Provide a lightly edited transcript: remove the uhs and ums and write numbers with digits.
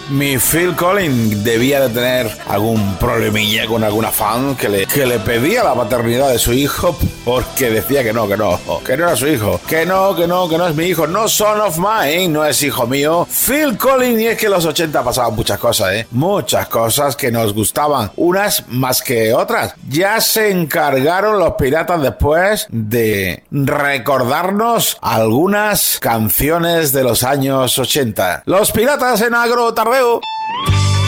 Mi Phil Collins debía de tener algún problemilla con alguna fan que le pedía la paternidad de su hijo porque decía que no era su hijo, que no es mi hijo, no son of mine, no es hijo mío. Phil Collins, y es que en los 80 pasaban muchas cosas, muchas cosas que nos gustaban, unas más que otras. Ya se encargaron los piratas después de recordarnos algunas canciones de los años 80. Los piratas en Agro Tardeo.